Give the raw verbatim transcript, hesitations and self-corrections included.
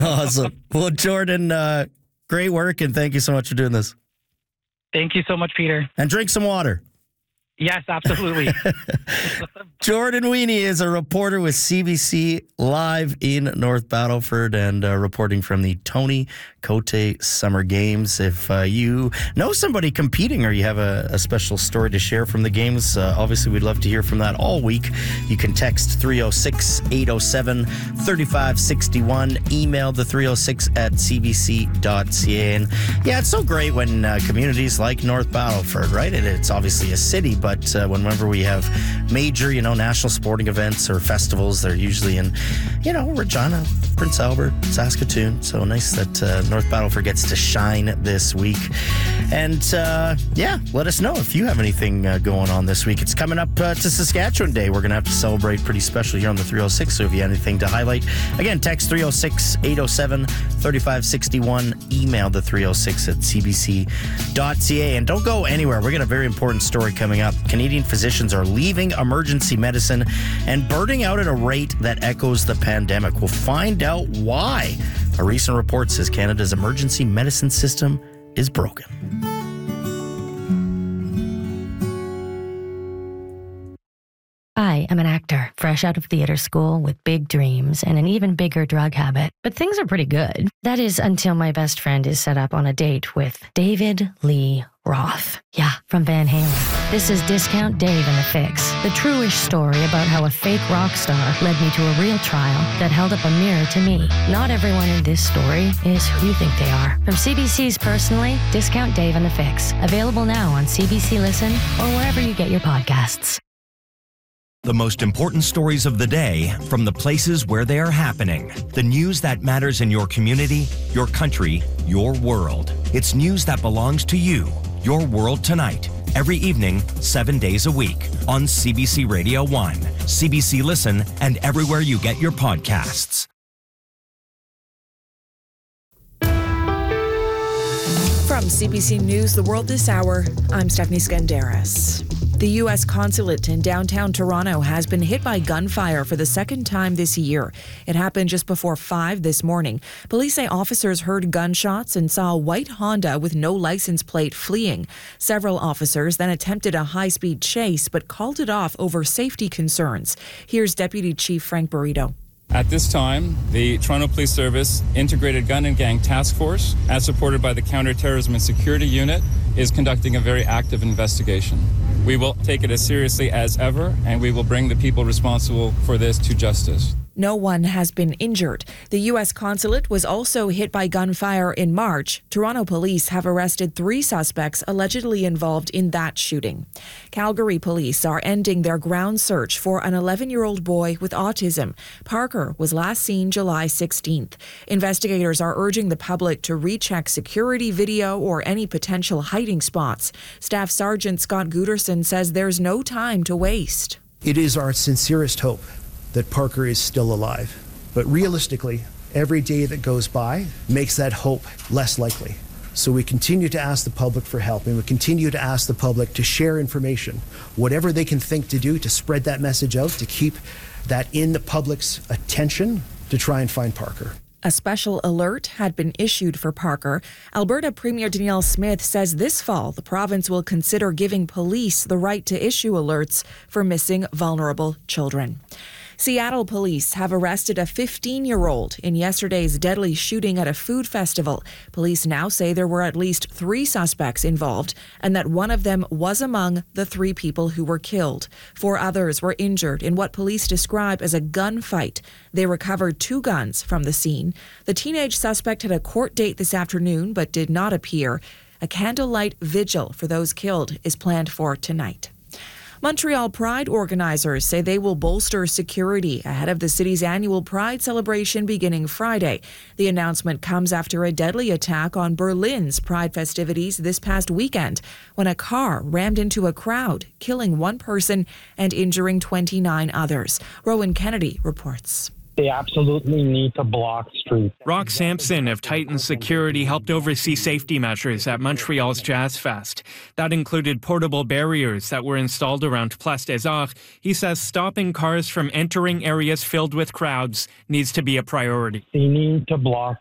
Awesome. Well, Jordan, uh, great work, and thank you so much for doing this. Thank you so much, Peter. And drink some water. Yes, absolutely. Jordan Weenie is a reporter with C B C Live in North Battleford and uh, reporting from the Tony Cote Summer Games. If uh, you know somebody competing or you have a, a special story to share from the games, uh, obviously we'd love to hear from that all week. You can text three oh six, eight oh seven, three five six one, email the three oh six at c b c dot c a. And yeah, it's so great when uh, communities like North Battleford, right? It, it's obviously a city, but But uh, whenever we have major, you know, national sporting events or festivals, they're usually in, you know, Regina, Prince Albert, Saskatoon. So nice that uh, North Battleford gets to shine this week. And uh, yeah, let us know if you have anything uh, going on this week. It's coming up uh, to Saskatchewan Day. We're going to have to celebrate pretty special here on the three oh six. So if you have anything to highlight, again, text three oh six, eight oh seven, three five six one, email the three oh six at c b c dot c a. And don't go anywhere. We got a very important story coming up. Canadian physicians are leaving emergency medicine and burning out at a rate that echoes the pandemic. We'll find out why. A recent report says Canada's emergency medicine system is broken. I am an actor, fresh out of theater school with big dreams and an even bigger drug habit. But things are pretty good. That is until my best friend is set up on a date with David Lee Roth. Yeah, from Van Halen. This is Discount Dave and the Fix, the true-ish story about how a fake rock star led me to a real trial that held up a mirror to me. Not everyone in this story is who you think they are. From C B C's Personally, Discount Dave and the Fix. Available now on C B C Listen or wherever you get your podcasts. The most important stories of the day from the places where they are happening. The news that matters in your community, your country, your world. It's news that belongs to you. Your World Tonight. Every evening, seven days a week on C B C Radio one, C B C Listen, and everywhere you get your podcasts. From C B C News, The World This Hour, I'm Stephanie Skandaris. The U S consulate in downtown Toronto has been hit by gunfire for the second time this year. It happened just before five this morning. Police say officers heard gunshots and saw a white Honda with no license plate fleeing. Several officers then attempted a high-speed chase but called it off over safety concerns. Here's Deputy Chief Frank Burrito. At this time, the Toronto Police Service Integrated Gun and Gang Task Force, as supported by the Counterterrorism and Security Unit, is conducting a very active investigation. We will take it as seriously as ever, and we will bring the people responsible for this to justice. No one has been injured. The U S consulate was also hit by gunfire in March. Toronto police have arrested three suspects allegedly involved in that shooting. Calgary police are ending their ground search for an eleven-year-old boy with autism. Parker was last seen July sixteenth. Investigators are urging the public to recheck security video or any potential hiding spots. Staff Sergeant Scott Gooderson says there's no time to waste. It is our sincerest hope that Parker is still alive. But realistically, every day that goes by makes that hope less likely. So we continue to ask the public for help, and we continue to ask the public to share information, whatever they can think to do to spread that message out, to keep that in the public's attention to try and find Parker. A special alert had been issued for Parker. Alberta Premier Danielle Smith says this fall the province will consider giving police the right to issue alerts for missing vulnerable children. Seattle police have arrested a fifteen-year-old in yesterday's deadly shooting at a food festival. Police now say there were at least three suspects involved and that one of them was among the three people who were killed. Four others were injured in what police describe as a gunfight. They recovered two guns from the scene. The teenage suspect had a court date this afternoon but did not appear. A candlelight vigil for those killed is planned for tonight. Montreal Pride organizers say they will bolster security ahead of the city's annual Pride celebration beginning Friday. The announcement comes after a deadly attack on Berlin's Pride festivities this past weekend when a car rammed into a crowd, killing one person and injuring twenty-nine others. Rowan Kennedy reports. They absolutely need to block streets. Rock Sampson of Titan Security helped oversee safety measures at Montreal's Jazz Fest. That included portable barriers that were installed around Place des Arts. He says stopping cars from entering areas filled with crowds needs to be a priority. They need to block